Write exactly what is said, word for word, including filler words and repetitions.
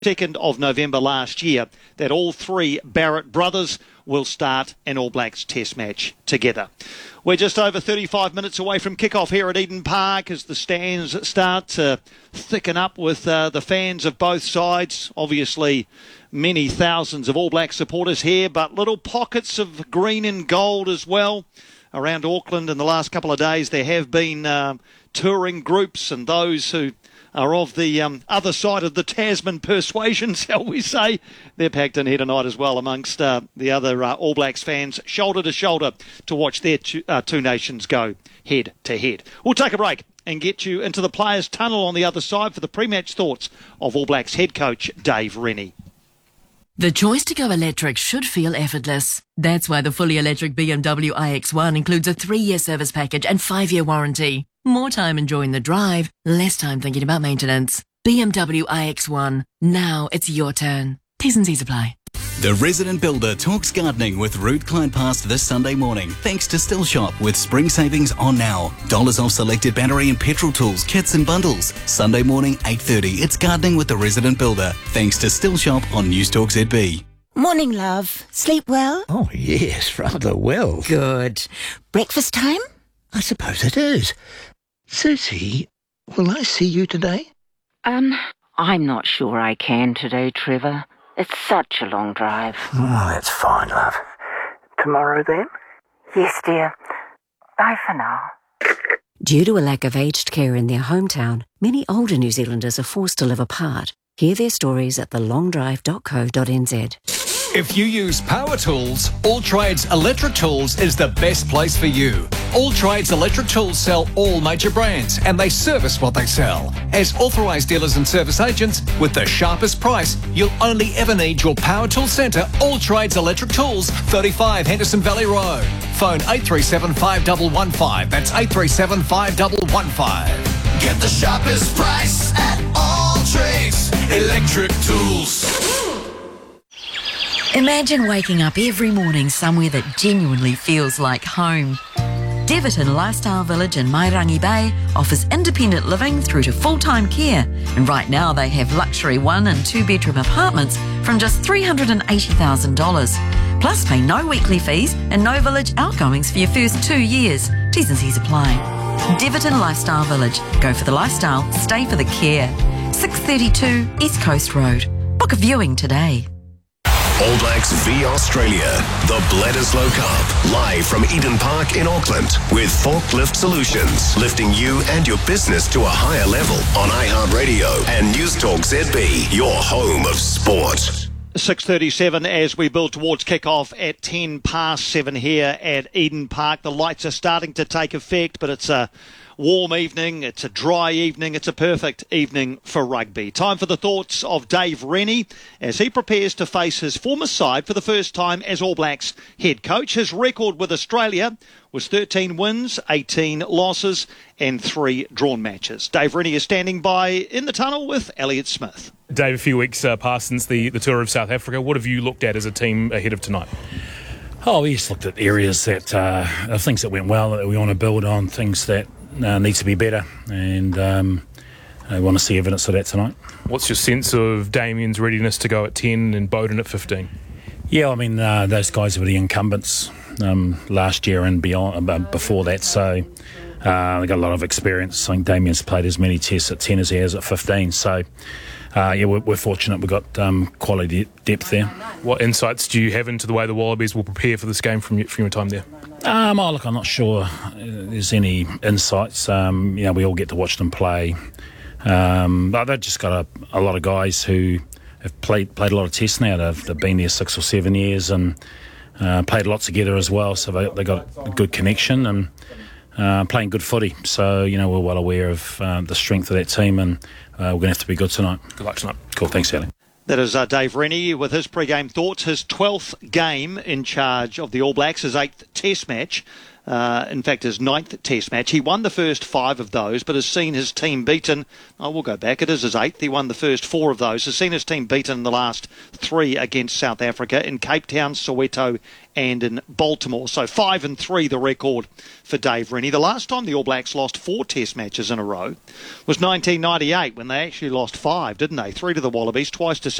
second of November last year that all three Barrett brothers will start an All Blacks Test match together. We're just over thirty-five minutes away from kick-off here at Eden Park as the stands start to thicken up with uh, the fans of both sides. Obviously, many thousands of All Black supporters here, but little pockets of green and gold as well. Around Auckland in the last couple of days, there have been uh, touring groups and those who are of the um, other side of the Tasman persuasion, shall we say. They're packed in here tonight as well amongst uh, the other uh, All Blacks fans, shoulder to shoulder, to watch their two, uh, two nations go head to head. We'll take a break and get you into the players' tunnel on the other side for the pre-match thoughts of All Blacks head coach Dave Rennie. The choice to go electric should feel effortless. That's why the fully electric B M W i X one includes a three-year service package and five-year warranty. More time enjoying the drive, less time thinking about maintenance. B M W i X one. Now it's your turn. T's and C's apply. The Resident Builder talks gardening with Ruth Clyde Past this Sunday morning, thanks to Still Shop with spring savings on now. Dollars off selected battery and petrol tools, kits and bundles. Sunday morning, eight thirty. It's gardening with the Resident Builder, thanks to Still Shop on Newstalk Z B. Morning, love. Sleep well? Oh, yes, rather well. Good. Breakfast time? I suppose it is. Susie, will I see you today? Um, I'm not sure I can today, Trevor. It's such a long drive. Oh, that's fine, love. Tomorrow, then? Yes, dear. Bye for now. Due to a lack of aged care in their hometown, many older New Zealanders are forced to live apart. Hear their stories at the long drive dot co dot n z. If you use power tools, All Trades Electric Tools is the best place for you. All Trades Electric Tools sell all major brands and they service what they sell. As authorised dealers and service agents, with the sharpest price, you'll only ever need your power tool centre, All Trades Electric Tools, thirty-five Henderson Valley Road. Phone eight three seven, five one one five. That's eight three seven, five one one five. Get the sharpest price at All Trades Electric Tools. Imagine waking up every morning somewhere that genuinely feels like home. Deverton Lifestyle Village in Mairangi Bay offers independent living through to full-time care, and right now they have luxury one and two bedroom apartments from just three hundred eighty thousand dollars. Plus pay no weekly fees and no village outgoings for your first two years. T's and C's apply. Deverton Lifestyle Village. Go for the lifestyle, stay for the care. six thirty-two East Coast Road. Book a viewing today. All Blacks v Australia, the Bledisloe Cup, live from Eden Park in Auckland with Forklift Solutions, lifting you and your business to a higher level on iHeartRadio and Newstalk Z B, your home of sport. six thirty-seven as we build towards kick-off at ten past seven here at Eden Park. The lights are starting to take effect, but it's a warm evening, it's a dry evening, it's a perfect evening for rugby. Time for the thoughts of Dave Rennie as he prepares to face his former side for the first time as All Blacks head coach. His record with Australia was thirteen wins, eighteen losses and three drawn matches. Dave Rennie is standing by in the tunnel with Elliot Smith. Dave, a few weeks uh, passed since the, the tour of South Africa. What have you looked at as a team ahead of tonight? Oh, we just looked at areas that, uh, things that went well that we want to build on, things that uh, need to be better, and um, I want to see evidence of that tonight. What's your sense of Damien's readiness to go at ten and Bowden at fifteen? Yeah, I mean, uh, those guys were the incumbents um, last year and beyond, uh, before that, so uh, they got a lot of experience. I think Damien's played as many tests at ten as he has at fifteen, so Uh, yeah, we're, we're fortunate we've got um, quality depth there. What insights do you have into the way the Wallabies will prepare for this game from your, from your time there? Um, oh, look, I'm not sure there's any insights. Um, you know, we all get to watch them play. Um, but they've just got a, a lot of guys who have played played a lot of tests now. They've, they've been there six or seven years and uh, played a lot together as well. So they they got a good connection and uh, playing good footy. So, you know, we're well aware of uh, the strength of that team and Uh, we're going to have to be good tonight. Good luck tonight. Cool, thanks, Ali. That is uh, Dave Rennie with his pre-game thoughts. His twelfth game in charge of the All Blacks, his eighth Test match. Uh, in fact, his ninth Test match. He won the first five of those, but has seen his team beaten. Oh, we'll go back. It is his eighth. He won the first four of those. Has seen his team beaten in the last three against South Africa in Cape Town, Soweto, and in Baltimore. So five and three, the record for Dave Rennie. The last time the All Blacks lost four Test matches in a row was nineteen ninety-eight, when they actually lost five, didn't they? Three to the Wallabies, twice to